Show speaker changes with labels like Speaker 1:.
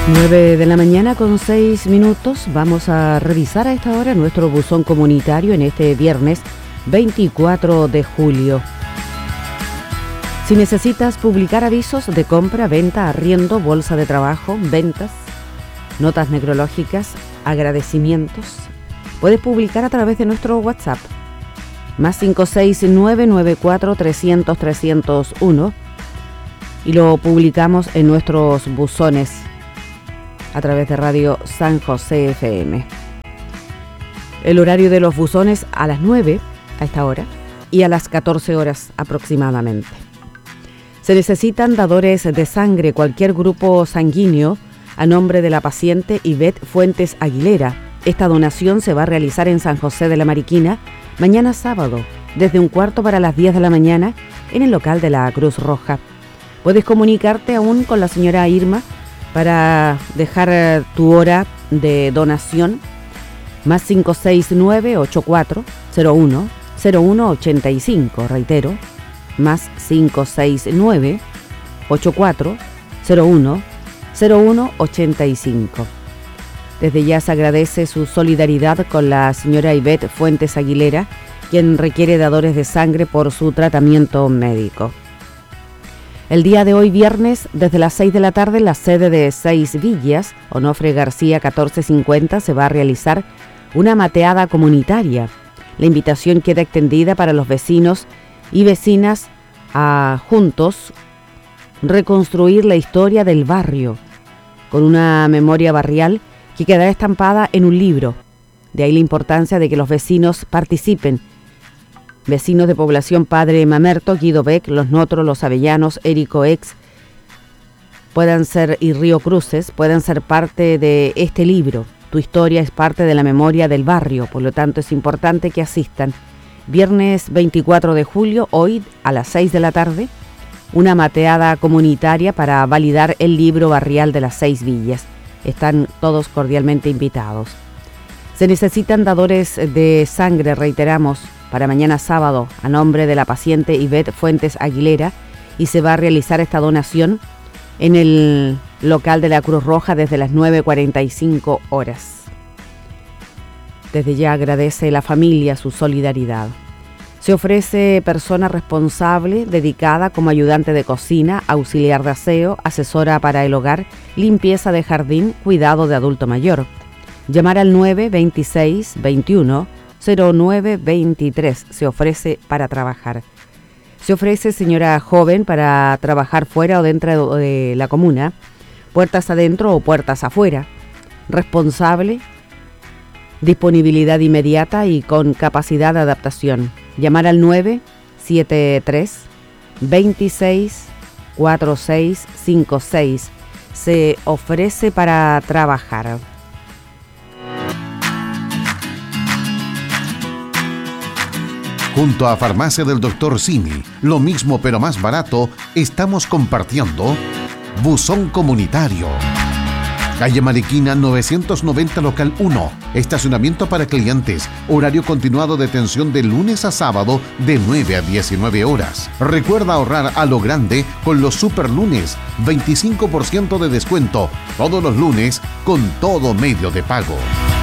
Speaker 1: 9 de la mañana con 6 minutos. Vamos a revisar a esta hora nuestro buzón comunitario en este viernes 24 de julio. Si necesitas publicar avisos de compra, venta, arriendo, bolsa de trabajo, ventas, notas necrológicas, agradecimientos, puedes publicar a través de nuestro WhatsApp más 56994300301 y lo publicamos en nuestros buzones a través de Radio San José FM. El horario de los buzones a las 9 a esta hora y a las 14 horas aproximadamente. Se necesitan dadores de sangre, cualquier grupo sanguíneo, a nombre de la paciente Ivette Fuentes Aguilera. Esta donación se va a realizar en San José de la Mariquina mañana sábado, desde 9:15 de la mañana, en el local de la Cruz Roja. Puedes comunicarte aún con la señora Irma para dejar tu hora de donación, más 569-8401-0185, reitero, más 569-8401-0185. Desde ya se agradece su solidaridad con la señora Ivette Fuentes Aguilera, quien requiere dadores de sangre por su tratamiento médico. El día de hoy, viernes, desde las 6 de la tarde, en la sede de Seis Villas, Onofre García 1450, se va a realizar una mateada comunitaria. La invitación queda extendida para los vecinos y vecinas a juntos reconstruir la historia del barrio con una memoria barrial que quedará estampada en un libro. De ahí la importancia de que los vecinos participen. Vecinos de población Padre Mamerto, Guido Beck, Los Notros, Los Avellanos, Érico Ex, y Río Cruces puedan ser parte de este libro. Tu historia es parte de la memoria del barrio, por lo tanto es importante que asistan. Viernes 24 de julio, hoy a las 6 de la tarde, una mateada comunitaria para validar el libro barrial de las 6 villas. Están todos cordialmente invitados. Se necesitan dadores de sangre, reiteramos, para mañana sábado, a nombre de la paciente Ivette Fuentes Aguilera, y se va a realizar esta donación en el local de la Cruz Roja desde las 9:45 horas. Desde ya agradece la familia su solidaridad. Se ofrece persona responsable, dedicada como ayudante de cocina, auxiliar de aseo, asesora para el hogar, limpieza de jardín, cuidado de adulto mayor. Llamar al 926-21-0923. Se ofrece para trabajar. Se ofrece señora joven para trabajar fuera o dentro de la comuna, puertas adentro o puertas afuera. Responsable, disponibilidad inmediata y con capacidad de adaptación. Llamar al 973-26-4656. Se ofrece para trabajar.
Speaker 2: Junto a Farmacia del Dr. Simi, lo mismo pero más barato, estamos compartiendo Buzón Comunitario. Calle Mariquina 990, local 1. Estacionamiento para clientes. Horario continuado de atención de lunes a sábado de 9 a 19 horas. Recuerda ahorrar a lo grande con los super lunes. 25% de descuento todos los lunes con todo medio de pago.